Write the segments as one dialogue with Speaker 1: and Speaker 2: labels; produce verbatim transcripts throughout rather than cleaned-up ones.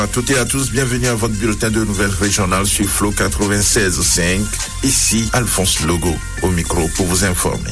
Speaker 1: À toutes et à tous, bienvenue à votre bulletin de nouvelles régionales sur Flow quatre-vingt-seize virgule cinq. Ici, Alphonse Logo, au micro pour vous informer.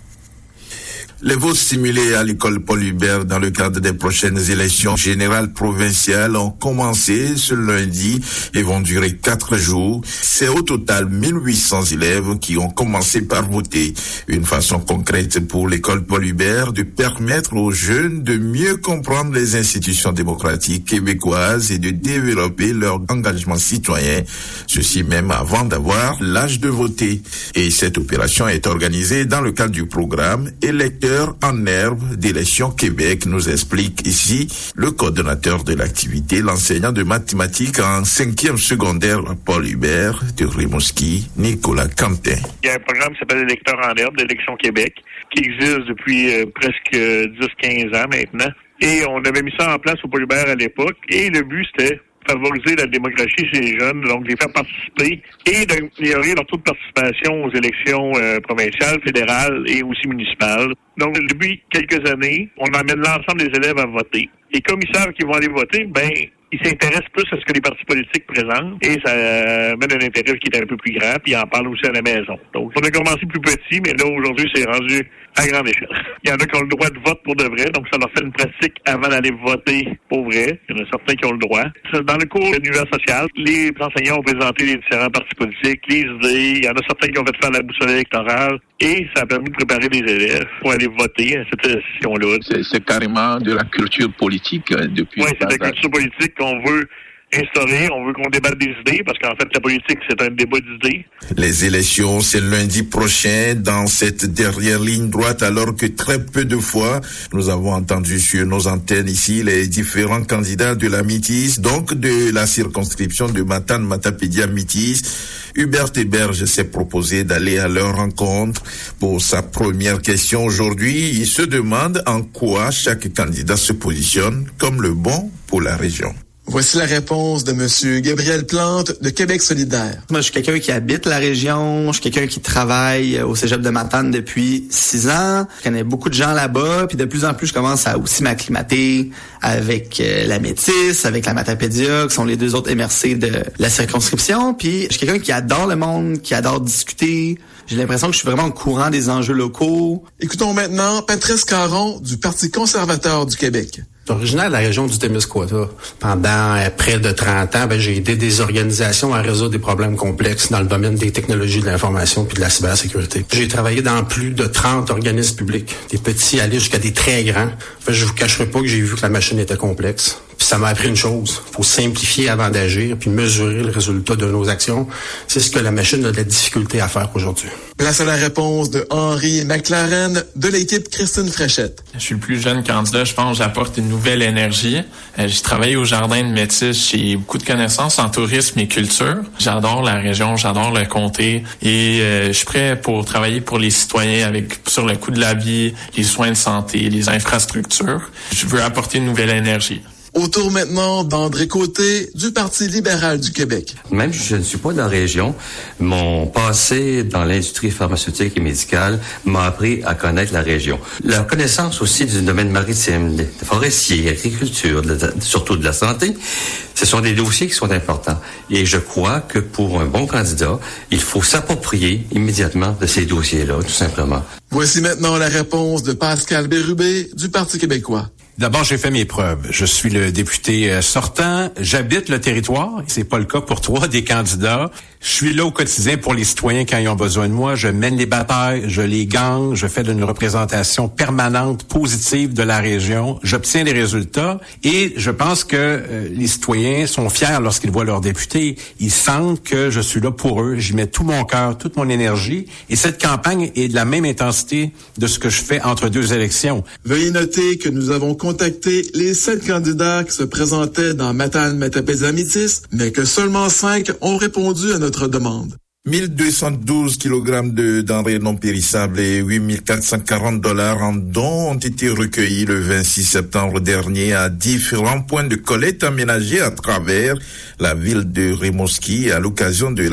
Speaker 1: Les votes simulés à l'école Paul Hubert dans le cadre des prochaines élections générales provinciales ont commencé ce lundi et vont durer quatre jours. C'est au total mille huit cents élèves qui ont commencé par voter. Une façon concrète pour l'école Paul Hubert de permettre aux jeunes de mieux comprendre les institutions démocratiques québécoises et de développer leur engagement citoyen, ceci même avant d'avoir l'âge de voter. Et cette opération est organisée dans le cadre du programme électeur en herbe d'élection Québec, nous explique ici le coordonnateur de l'activité, l'enseignant de mathématiques en cinquième secondaire Paul Hubert de Rimouski, Nicolas Quentin.
Speaker 2: Il y a un programme qui s'appelle électeur en herbe d'élection Québec qui existe depuis euh, presque dix à quinze ans maintenant. Et on avait mis ça en place au Paul Hubert à l'époque. Et le but, c'était favoriser la démocratie chez les jeunes, donc les faire participer et d'améliorer leur taux de participation aux élections euh, provinciales, fédérales et aussi municipales. Donc, depuis quelques années, on amène l'ensemble des élèves à voter. Et comme ils savent qu'ils vont aller voter, ben, ils s'intéressent plus à ce que les partis politiques présentent et ça euh, mène un intérêt qui est un peu plus grand, puis ils en parlent aussi à la maison. Donc, on a commencé plus petit, mais là, aujourd'hui, c'est rendu à grande échelle. Il y en a qui ont le droit de vote pour de vrai, donc ça leur fait une pratique avant d'aller voter pour vrai. Il y en a certains qui ont le droit. Dans le cours de l'univers social, les enseignants ont présenté les différents partis politiques, les idées. Il y en a certains qui ont fait faire la boussole électorale et ça a permis de préparer les élèves pour aller voter à cette session-là.
Speaker 3: C'est, c'est carrément de la culture politique euh, depuis...
Speaker 2: Oui, c'est de la culture politique qu'on veut instaurer. On veut qu'on débatte des idées parce qu'en fait, la politique, c'est un débat d'idées.
Speaker 1: Les élections, c'est lundi prochain dans cette dernière ligne droite, alors que très peu de fois, nous avons entendu sur nos antennes ici les différents candidats de la Métis, donc de la circonscription de Matane-Matapédia-Métis. Hubert Héberge s'est proposé d'aller à leur rencontre. Pour sa première question aujourd'hui, il se demande en quoi chaque candidat se positionne comme le bon pour la région.
Speaker 4: Voici la réponse de Monsieur Gabriel Plante de Québec solidaire.
Speaker 5: Moi, je suis quelqu'un qui habite la région. Je suis quelqu'un qui travaille au cégep de Matane depuis six ans. Je connais beaucoup de gens là-bas. Puis de plus en plus, je commence à aussi m'acclimater avec euh, la Métis, avec la Matapédia, qui sont les deux autres M R C de la circonscription. Puis je suis quelqu'un qui adore le monde, qui adore discuter. J'ai l'impression que je suis vraiment au courant des enjeux locaux.
Speaker 4: Écoutons maintenant Patrice Caron du Parti conservateur du Québec.
Speaker 6: Je suis originaire de la région du Témiscouata. Pendant euh, près de trente ans, ben, j'ai aidé des organisations à résoudre des problèmes complexes dans le domaine des technologies de l'information puis de la cybersécurité. J'ai travaillé dans plus de trente organismes publics, des petits aller jusqu'à des très grands. En fait, je vous cacherai pas que j'ai vu que la machine était complexe. Puis ça m'a appris une chose, faut simplifier avant d'agir, puis mesurer le résultat de nos actions. C'est ce que la machine a de la difficulté à faire aujourd'hui.
Speaker 4: Place à la réponse de Henri McLaren de l'équipe Christine Fréchette.
Speaker 7: Je suis le plus jeune candidat, je pense que j'apporte une nouvelle énergie. Euh, j'ai travaillé au Jardin de Métis, j'ai beaucoup de connaissances en tourisme et culture. J'adore la région, j'adore le comté et euh, je suis prêt pour travailler pour les citoyens avec sur le coût de la vie, les soins de santé, les infrastructures. Je veux apporter une nouvelle énergie.
Speaker 4: Au tour maintenant d'André Côté du Parti libéral du Québec.
Speaker 8: Même si je ne suis pas de la région, mon passé dans l'industrie pharmaceutique et médicale m'a appris à connaître la région. La connaissance aussi du domaine maritime, de forestier, agriculture, de, de, surtout de la santé, ce sont des dossiers qui sont importants. Et je crois que pour un bon candidat, il faut s'approprier immédiatement de ces dossiers-là, tout simplement.
Speaker 4: Voici maintenant la réponse de Pascal Bérubé du Parti québécois.
Speaker 9: D'abord, j'ai fait mes preuves. Je suis le député euh, sortant. J'habite le territoire. C'est pas le cas pour trois des candidats. Je suis là au quotidien pour les citoyens quand ils ont besoin de moi. Je mène les batailles, je les gagne, je fais une représentation permanente, positive de la région. J'obtiens des résultats et je pense que euh, les citoyens sont fiers lorsqu'ils voient leurs députés. Ils sentent que je suis là pour eux. J'y mets tout mon cœur, toute mon énergie. Et cette campagne est de la même intensité de ce que je fais entre deux élections.
Speaker 4: Veuillez noter que nous avons contacté les sept candidats qui se présentaient dans Matane-Matapédia-Métis, mais que seulement cinq ont répondu à notre demande.
Speaker 1: mille deux cent douze kilogrammes de denrées non périssables et huit mille quatre cent quarante dollars en dons ont été recueillis le vingt-six septembre dernier à différents points de collecte aménagés à travers la ville de Rimouski à l'occasion de